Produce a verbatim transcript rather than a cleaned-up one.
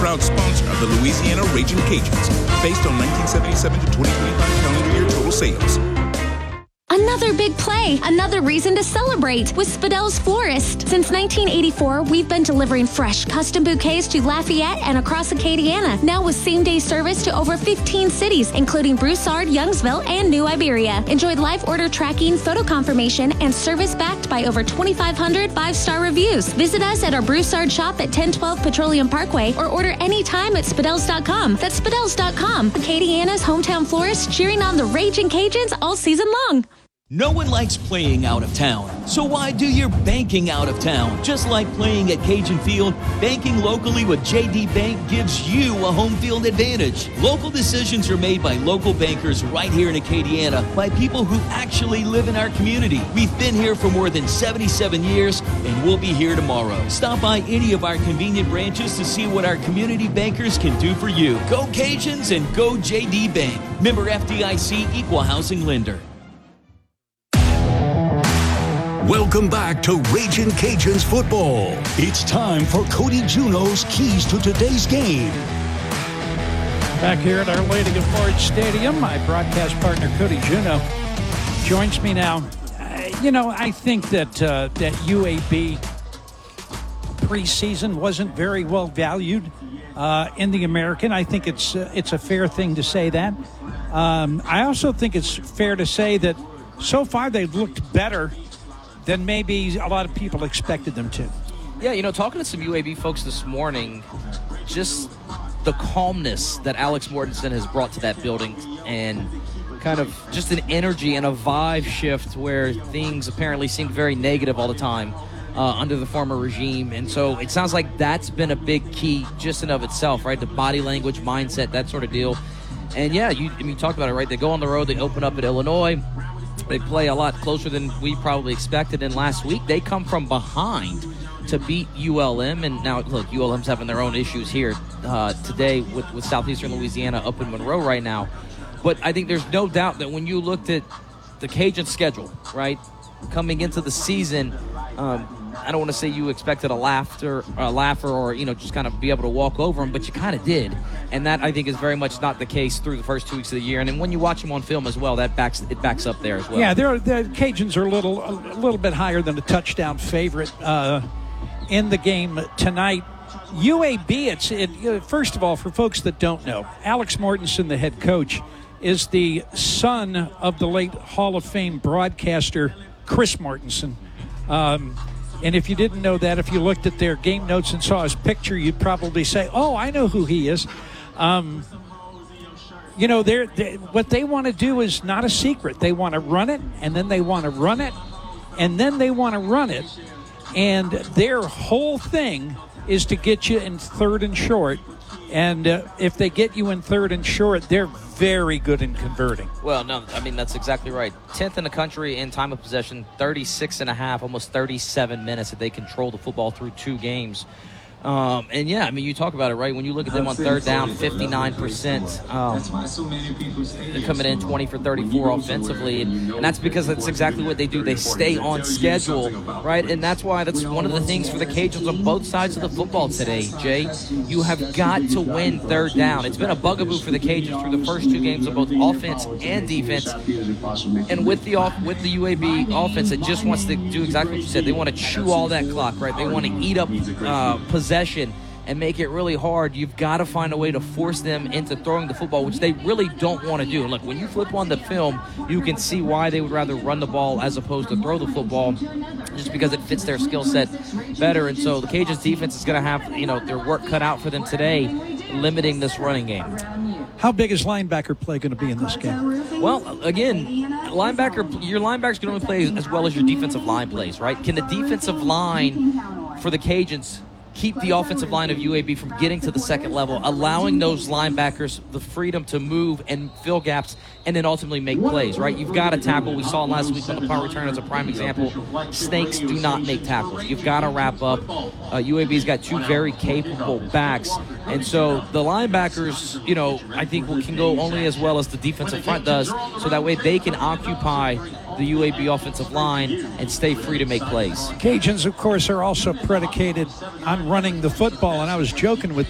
proud sponsor of the Louisiana Raging Cajuns, based on nineteen seventy-seven to twenty twenty-five calendar year total sales. Another big play, another reason to celebrate with Spadel's Florist. Since nineteen eighty-four, we've been delivering fresh custom bouquets to Lafayette and across Acadiana, now with same-day service to over fifteen cities, including Broussard, Youngsville, and New Iberia. Enjoy live order tracking, photo confirmation, and service backed by over twenty-five hundred five-star reviews. Visit us at our Broussard shop at ten twelve Petroleum Parkway or order anytime at Spadels dot com. That's Spadels dot com. Acadiana's hometown florist, cheering on the Raging Cajuns all season long. No one likes playing out of town, so why do your banking out of town? Just like playing at Cajun Field, banking locally with J D Bank gives you a home field advantage. Local decisions are made by local bankers right here in Acadiana by people who actually live in our community. We've been here for more than seventy-seven years, and we'll be here tomorrow. Stop by any of our convenient branches to see what our community bankers can do for you. Go Cajuns and go J D Bank. Member F D I C, Equal Housing Lender. Welcome back to Raging Cajuns football. It's time for Cody Juno's keys to today's game. Back here at Our Lady of Lords Stadium, my broadcast partner Cody Juno joins me now. Uh, you know, I think that uh, that U A B preseason wasn't very well valued uh, in the American. I think it's uh, it's a fair thing to say that. Um, I also think it's fair to say that so far they've looked better than maybe a lot of people expected them to. Yeah, you know, talking to some U A B folks this morning, just the calmness that Alex Mortensen has brought to that building and kind of just an energy and a vibe shift where things apparently seemed very negative all the time uh, under the former regime. And so it sounds like that's been a big key just in of itself, right? The body language, mindset, that sort of deal. And yeah, you, I mean, you talked about it, right? They go on the road, they open up at Illinois. They play a lot closer than we probably expected. And last week, they come from behind to beat U L M. And now, look, U L M's having their own issues here uh, today with, with Southeastern Louisiana up in Monroe right now. But I think there's no doubt that when you looked at the Cajun schedule, right, coming into the season, um, I don't want to say you expected a laughter, a laugher or, you know, just kind of be able to walk over them, but you kind of did. And that, I think, is very much not the case through the first two weeks of the year. And then when you watch them on film as well, that backs it backs up there as well. Yeah, they're, the Cajuns are a little, a little bit higher than a touchdown favorite uh, in the game tonight. U A B, it's it, first of all, for folks that don't know, Alex Mortensen, the head coach, is the son of the late Hall of Fame broadcaster Chris Mortensen. Um, and if you didn't know that, if you looked at their game notes and saw his picture, you'd probably say, oh, I know who he is. Um, you know, they're, they, what they want to do is not a secret. They want to run it, and then they want to run it, and then they want to run it. And their whole thing is to get you in third and short. And uh, if they get you in third and short, they're very good in converting. Well, no, I mean, that's exactly right. tenth in the country in time of possession, thirty-six and a half, almost thirty-seven minutes that they control the football through two games. Um, and, yeah, I mean, you talk about it, right? When you look at them on third down, fifty-nine percent. Um, they're coming in twenty for thirty-four offensively, and, and that's because that's exactly what they do. They stay on schedule, right? And that's why that's one of the things for the Cajuns on both sides of the football today, Jay. You have got to win third down. It's been a bugaboo for the Cajuns through the first two games of both offense and defense. And with the off, with the U A B offense, it just wants to do exactly what you said. They want to chew all that clock, right? They want to eat up uh, possession and make it really hard. You've got to find a way to force them into throwing the football, which they really don't want to do. And look, when you flip on the film, you can see why they would rather run the ball as opposed to throw the football, just because it fits their skill set better. And so the Cajuns defense is going to have, you know, their work cut out for them today, limiting this running game. How big is linebacker play going to be in this game? Well, again, linebacker, your linebackers can only play as well as your defensive line plays, right? Can the defensive line for the Cajuns keep the offensive line of U A B from getting to the second level, allowing those linebackers the freedom to move and fill gaps and then ultimately make plays, right? You've got to tackle. We saw last week on the punt return as a prime example. Snakes do not make tackles. You've got to wrap up. Uh, U A B's got two very capable backs. And so the linebackers, you know, I think can go only as well as the defensive front does, so that way they can occupy the U A B offensive line and stay free to make plays. Cajuns, of course, are also predicated on running the football, and I was joking with